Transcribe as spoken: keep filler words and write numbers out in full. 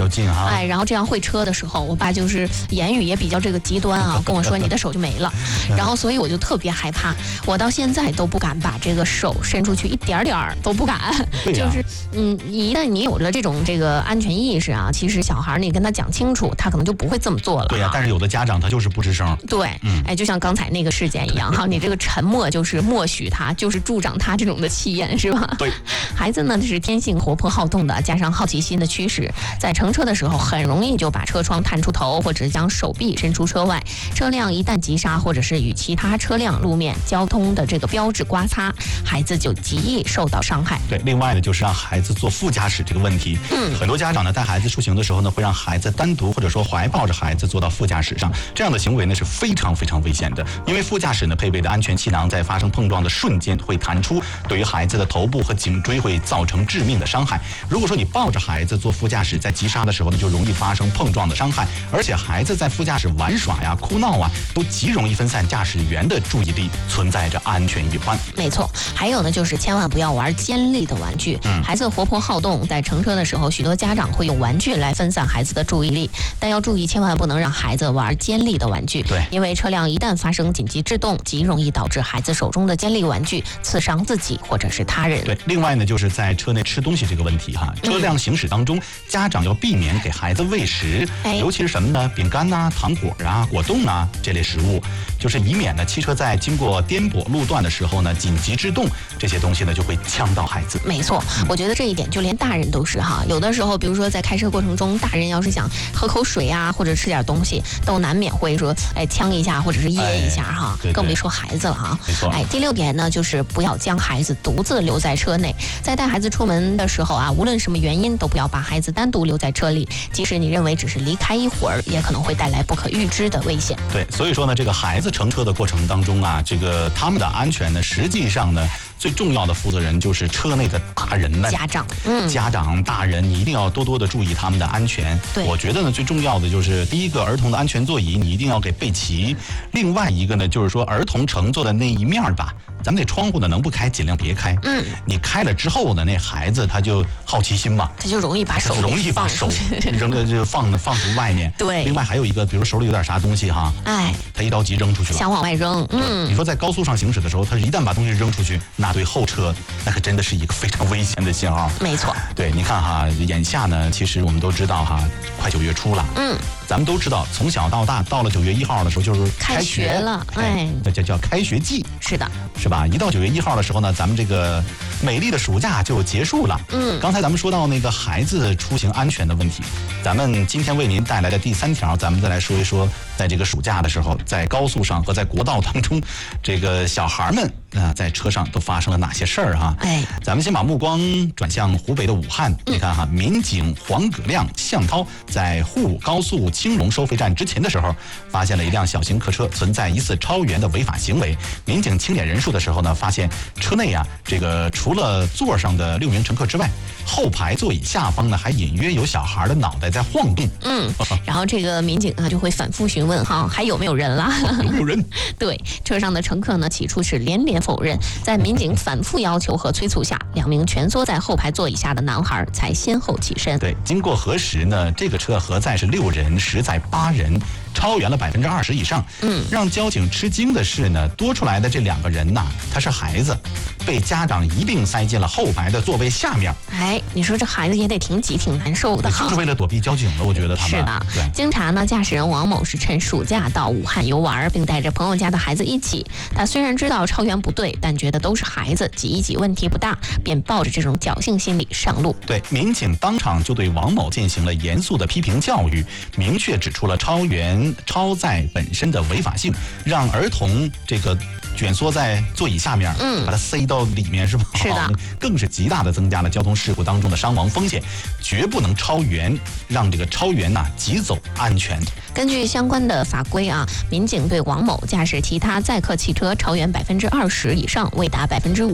近哈。 哎，然后这样会车的时候，我爸就是言语也比较这个极端啊，跟我说你的手就没了。然后所以我就特别害怕，我到现在都不敢把这个手伸出去，一点点儿都不敢。 对呀、 就是嗯，一旦你有了这种这个安全意识啊，其实小孩你跟他讲清楚，他可能就不会这么做了。 对呀、啊，但是有的家长他就是不吱声。 对，嗯、哎，就像刚才那个事件一样哈，你这个沉默就是默许他，就是助长他这种的气焰，是吧？ 对， 孩子呢是天性活泼好动的，加上好奇心的驱使，在乘车的时候很容易就把车窗探出头，或者是将手臂伸出车外。车辆一旦急刹，或者是与其他车辆、路面交通的这个标志刮擦，孩子就极易受到伤害。 对，另外呢，就是让孩子坐副驾驶这个问题。嗯，很多家长呢带孩子出行的时候呢，会让孩子单独或者说怀抱着孩子坐到副驾驶上，这样的行为呢是非常非常危险的，因为副驾驶呢配备的安全气囊在发生碰撞的瞬间会弹出，对于孩子的头部和颈椎会造成致命的伤害。如果说你抱着孩子坐副驾驶，在急刹的时候呢，就容易发生碰撞的伤害，而且孩子在副驾驶玩耍呀、哭闹啊，都极容易分散驾驶员的注意力，存在着安全隐患。 没错，还有呢，就是千万不要玩尖利的玩具。嗯，孩子活泼好动，在乘车的时候，许多家长会用玩具来分散孩子的注意力，但要注意，千万不能让孩子玩尖利的玩具。 对， 因为车辆一旦发生紧急制动，极容易导致孩子手中的尖利玩具刺伤自己或者是他人。 对，另外呢，就是在车内吃东西这个问题哈，车辆行驶当中，嗯、家长要避免给孩子喂食，哎、尤其是什么呢？饼干呐、啊、糖果啊、果冻啊这类食物，就是以免呢汽车在经过颠簸路段的时候呢，紧急制动，这些东西呢就会呛到孩子。 没错，我觉得这一点就连大人都是哈，有的时候比如说在开车过程中，大人要是想喝口水啊，或者吃点东西，都难免会说哎呛一下或者是噎一下哈， 哎、对对更别说孩子了哈。 没错。 哎，第六点呢，就是不要将孩子独自留在车内，在带孩子出门的时候啊，无论什么原因，都不要把孩子单独留在车里，即使你认为只是离开一会儿，也可能会带来不可预知的危险。 对，所以说呢，这个孩子乘车的过程当中啊，这个他们的安全呢，实际上呢，最重要的负责人就是车内的大人们， 家长，嗯， 家长大人，你一定要多多的注意他们的安全。 对， 我觉得呢，最重要的就是第一个，儿童的安全座椅你一定要给备齐；另外一个呢，就是说儿童乘坐的那一面吧，咱们那窗户呢能不开尽量别开。嗯，你开了之后呢，那孩子他就好奇心嘛， 他就容易把手容易把手扔的就放放出外面。 对， 另外还有一个，比如手里有点啥东西哈，哎，他一着急扔出去了， 想往外扔。嗯， 你说在高速上行驶的时候，他一旦把东西扔出去，那对后车那可真的是一个非常危险的信号。 没错， 对，你看哈，眼下呢，其实我们都知道哈，快九月初了。嗯，咱们都知道，从小到大，到了九月一号的时候就是开学了， 哎，叫叫叫开学季。 是的， 是吧？一到九月一号的时候呢，咱们这个美丽的暑假就结束了。嗯，刚才咱们说到那个孩子出行安全的问题，咱们今天为您带来的第三条，咱们再来说一说，在这个暑假的时候，在高速上和在国道当中，这个小孩们啊、呃，在车上都发生了哪些事儿哈？哎，咱们先把目光转向湖北的武汉，嗯、你看哈，民警黄葛亮、向涛在沪高速青龙收费站执勤的时候，发现了一辆小型客车存在疑似超员的违法行为。民警清点人数的时候呢，发现车内啊，这个除了座上的六名乘客之外，后排座椅下方呢还隐约有小孩的脑袋在晃动。嗯， 然后这个民警啊就会反复询问哈，还有没有人啦？ 有没有人？ 对，车上的乘客呢起初是连连否认，在民警反复要求和催促下，两名蜷缩在后排座椅下的男孩才先后起身。 对，经过核实呢，这个车核载是六人，实载八人。超员了百分之二十以上，嗯，让交警吃惊的是呢，多出来的这两个人呐，他是孩子，被家长一并塞进了后排的座位下面。 哎，你说这孩子也得挺挤挺难受的哈， 就是为了躲避交警的，我觉得他们是的。对，经查呢，驾驶人王某是趁暑假到武汉游玩，并带着朋友家的孩子一起。他虽然知道超员不对，但觉得都是孩子，挤一挤问题不大，便抱着这种侥幸心理上路。 对，民警当场就对王某进行了严肃的批评教育，明确指出了超员。超载本身的违法性，让儿童这个卷缩在座椅下面，嗯，把它塞到里面是吧？ 是的， 更是极大的增加了交通事故当中的伤亡风险，绝不能超员，让这个超员呐、啊、急走安全。 根据相关的法规啊，民警对王某驾驶其他载客汽车超员百分之二十以上，未达百分之五